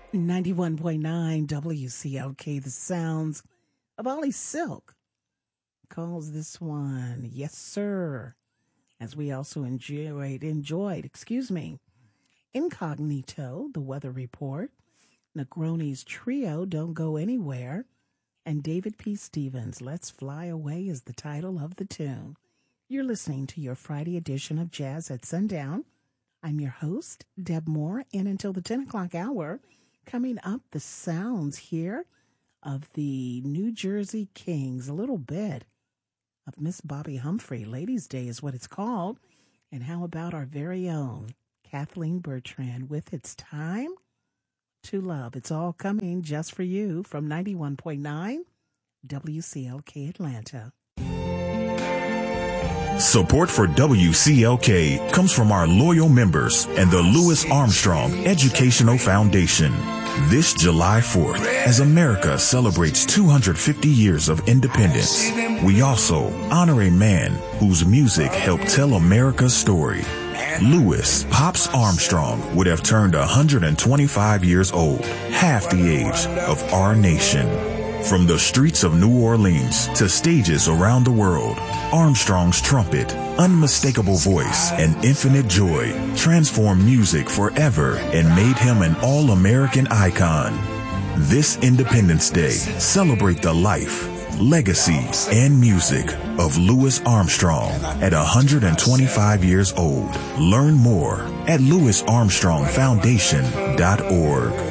91.9 WCLK, the sounds of Ollie Silk calls this one, yes, sir. As we also enjoyed, Incognito, the weather report, Negroni's Trio, Don't Go Anywhere, and David P. Stevens, Let's Fly Away is the title of the tune. You're listening to your Friday edition of Jazz at Sundown. I'm your host, Deb Moore, and until the 10 o'clock hour, coming up, the sounds here of the New Jersey Kings, a little bit of Miss Bobby Humphrey. Ladies' Day is what it's called. And how about our very own Kathleen Bertrand with It's Time to Love. It's all coming just for you from 91.9 WCLK Atlanta. Support for WCLK comes from our loyal members and the Louis Armstrong Educational Foundation. This July 4th, as America celebrates 250 years of independence, we also honor a man whose music helped tell America's story. Louis Pops Armstrong would have turned 125 years old, half the age of our nation. From the streets of New Orleans to stages around the world, Armstrong's trumpet, unmistakable voice, and infinite joy transformed music forever and made him an all-American icon. This Independence Day, celebrate the life, legacy, and music of Louis Armstrong at 125 years old. Learn more at louisarmstrongfoundation.org.